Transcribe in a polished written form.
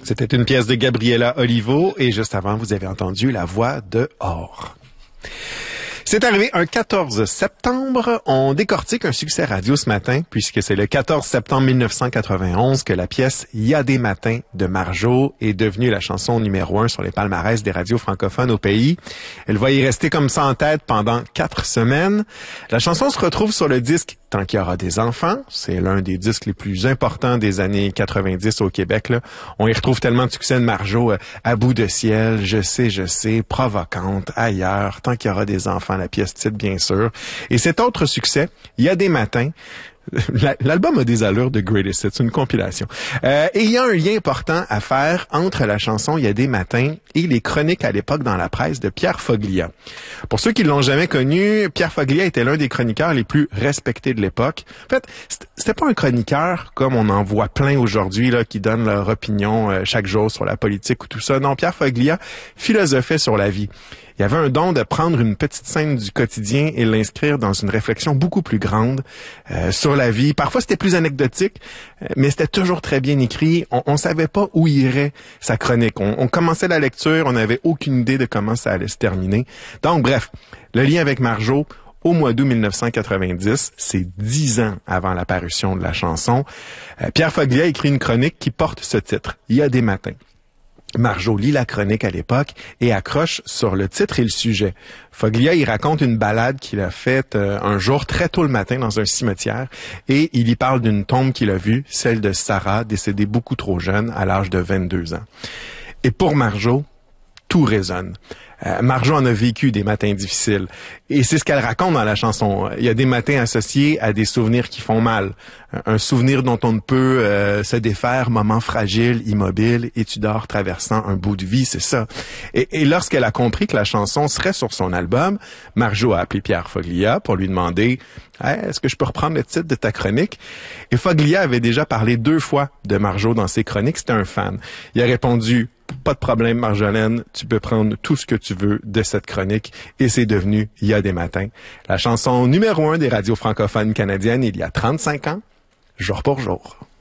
C'était une pièce de Gabriela Olivo et juste avant, vous avez entendu la voix de Or. C'est arrivé un 14 septembre. On décortique un succès radio ce matin, puisque c'est le 14 septembre 1991 que la pièce « Y a des matins » de Marjo est devenue la chanson numéro 1 sur les palmarès des radios francophones au pays. Elle va y rester comme ça en tête pendant 4 semaines. La chanson se retrouve sur le disque « Tant qu'il y aura des enfants ». C'est l'un des disques les plus importants des années 90 au Québec, là. On y retrouve tellement de succès de Marjo, « À bout de ciel »,« Je sais »,« Provocante »,« Ailleurs »,« Tant qu'il y aura des enfants », la pièce titre bien sûr. Et cet autre succès, « Il y a des matins », l'album a des allures de Greatest Hits, c'est une compilation. Et il y a un lien important à faire entre la chanson « Il y a des matins » et les chroniques à l'époque dans la presse de Pierre Foglia. Pour ceux qui l'ont jamais connu, Pierre Foglia était l'un des chroniqueurs les plus respectés de l'époque. En fait, c'était pas un chroniqueur comme on en voit plein aujourd'hui là qui donnent leur opinion chaque jour sur la politique ou tout ça. Non, Pierre Foglia philosophait sur la vie. Il y avait un don de prendre une petite scène du quotidien et l'inscrire dans une réflexion beaucoup plus grande sur la vie. Parfois, c'était plus anecdotique, mais c'était toujours très bien écrit. On savait pas où irait sa chronique. On commençait la lecture, on n'avait aucune idée de comment ça allait se terminer. Donc, bref, le lien avec Marjo, au mois d'août 1990, c'est 10 ans avant la parution de la chanson, Pierre Foglia écrit une chronique qui porte ce titre, « Il y a des matins ». Marjo lit la chronique à l'époque et accroche sur le titre et le sujet. Foglia, il raconte une balade qu'il a faite un jour très tôt le matin dans un cimetière et il y parle d'une tombe qu'il a vue, celle de Sarah, décédée beaucoup trop jeune, à l'âge de 22 ans. Et pour Marjo, tout résonne. Marjo en a vécu des matins difficiles. Et c'est ce qu'elle raconte dans la chanson. Il y a des matins associés à des souvenirs qui font mal. Un souvenir dont on ne peut se défaire, moment fragile, immobile, et tu dors traversant un bout de vie, c'est ça. Et lorsqu'elle a compris que la chanson serait sur son album, Marjo a appelé Pierre Foglia pour lui demander hey, « Est-ce que je peux reprendre le titre de ta chronique? » Et Foglia avait déjà parlé 2 fois de Marjo dans ses chroniques. C'était un fan. Il a répondu « Pas de problème, Marjolaine, tu peux prendre tout ce que tu veux de cette chronique. » Et c'est devenu « Il y a des matins ». La chanson numéro 1 des radios francophones canadiennes il y a 35 ans, jour pour jour.